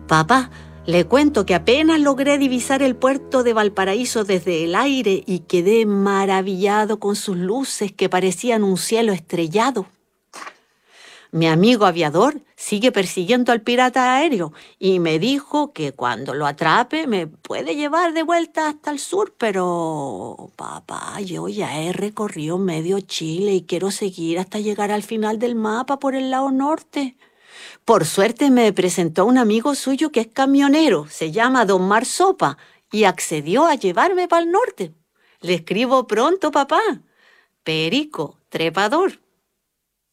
Papá, le cuento que apenas logré divisar el puerto de Valparaíso desde el aire y quedé maravillado con sus luces que parecían un cielo estrellado. Mi amigo aviador sigue persiguiendo al pirata aéreo y me dijo que cuando lo atrape me puede llevar de vuelta hasta el sur, pero papá, yo ya he recorrido medio Chile y quiero seguir hasta llegar al final del mapa por el lado norte. Por suerte me presentó un amigo suyo que es camionero, se llama Don Mar Sopa, y accedió a llevarme para el norte. Le escribo pronto, papá. Perico, trepador.